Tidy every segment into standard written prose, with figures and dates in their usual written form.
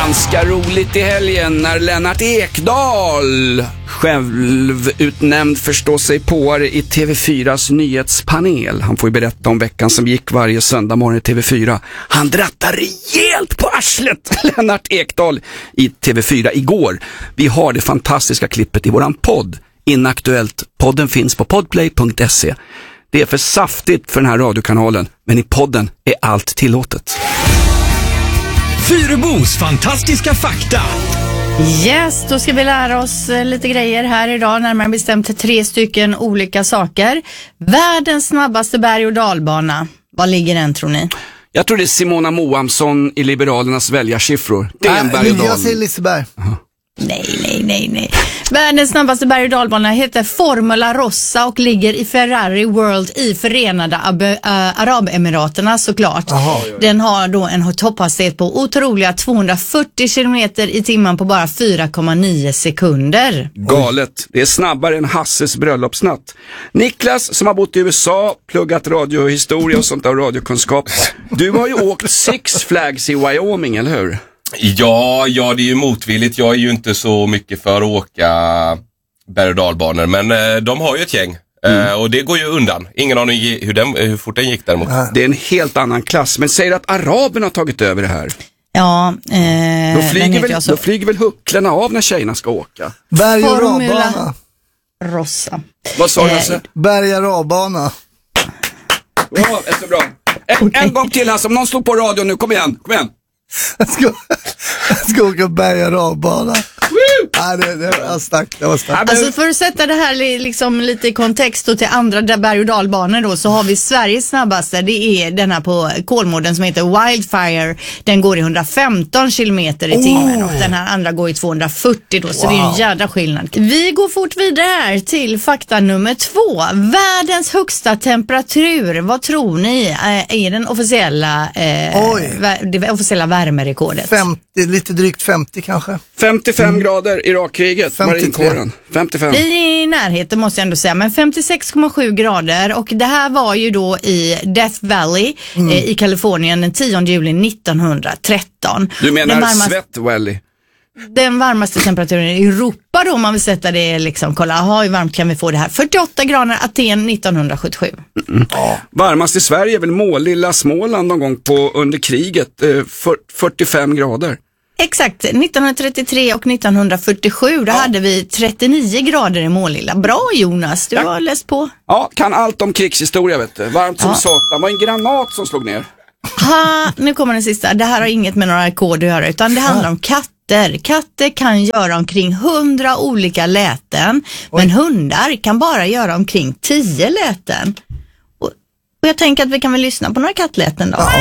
ganska roligt i helgen när Lennart Ekdal, självutnämnd förståsigpåare i TV4s nyhetspanel. Han får ju berätta om veckan som gick varje söndag morgon i TV4. Han drattar rejält på arslet, Lennart Ekdal, i TV4 igår. Vi har det fantastiska klippet i våran podd, Inaktuellt. Podden finns på podplay.se. Det är för saftigt för den här radiokanalen, men i podden är allt tillåtet. Fyrebos fantastiska fakta. Yes, då ska vi lära oss lite grejer här idag, närmare bestämt 3 stycken olika saker. Världens snabbaste berg- och dalbana. Var ligger den, tror ni? Jag tror det är Simona Moamsson i Liberalernas väljarsiffror. Det är en berg- och dal. Jag säger Liseberg. Nej. Världens snabbaste berg- och dalbana heter Formula Rossa och ligger i Ferrari World i Förenade Arabemiraterna, såklart. Aha. Den har då en topphastighet på otroliga 240 kilometer i timmen på bara 4,9 sekunder. Galet. Det är snabbare än Hasses bröllopsnatt. Niklas, som har bott i USA, pluggat radiohistoria och sånt av radiokunskap. Du har ju åkt Six Flags i Wyoming, eller hur? Ja, det är ju motvilligt. Jag är ju inte så mycket för att åka berg- och dalbanor, men de har ju ett gäng. Och det går ju undan. Ingen aning hur fort den gick däremot. Det är en helt annan klass. Men säger att araberna har tagit över det här. Ja, Då flyger väl hucklarna av när tjejerna ska åka. Berg- och Formula rabbana. Rossa. Vad sa du, Hasse? Berg- och rabbana. Ja, det är så bra. En gång till, Hasse, om någon slår på radion nu, kom igen. Jag ska åka berg- och rabbana. Ja, det var starkt. Alltså för att sätta det här liksom lite i kontext och till andra berg- och dalbanor då, så har vi Sveriges snabbaste. Det är den här på Kolmården som heter Wildfire. Den går i 115 kilometer i timmen och den här andra går i 240 då, så det är en jävla skillnad. Vi går fort vidare här till fakta nummer 2. Världens högsta temperatur, vad tror ni är den officiella det officiella värmerekordet? 50, lite drygt 50 kanske. 55 grader i Irakkriget, marinkåren. 55. Vi är i närheten, måste jag ändå säga, men 56,7 grader, och det här var ju då i Death Valley i Kalifornien den 10 juli 1913. Du menar Sweat Valley? Den varmaste temperaturen i Europa då, om man vill sätta det liksom, kolla, hur varmt kan vi få det här? 48 grader Aten 1977. Varmast i Sverige är väl Målilla Småland någon gång under kriget, 45 grader. Exakt, 1933 och 1947 då hade vi 39 grader i Målilla. Bra, Jonas, du har läst på. Ja, kan allt om krigshistoria, vet du. Varmt som satan. Var en granat som slog ner. Nu kommer den sista. Det här har inget med några ackord att göra, utan det handlar om katter. Katter kan göra omkring 100 olika läten, men hundar kan bara göra omkring 10 läten. Och jag tänker att vi kan väl lyssna på några kattläten då. Ja.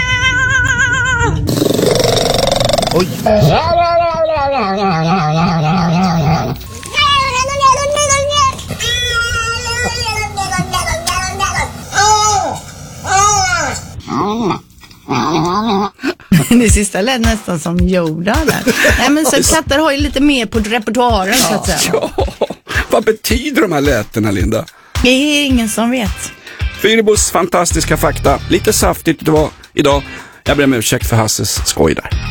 Oj. Det sista lät nästan som Yoda där. Nej, men så katter har ju lite mer på repertoaren, så att säga. Ja, vad betyder de här lätena, Linda? Det är ingen som vet. Fyrebos fantastiska fakta. Lite saftigt det var idag. Jag ber om ursäkt för Hasses skoj där.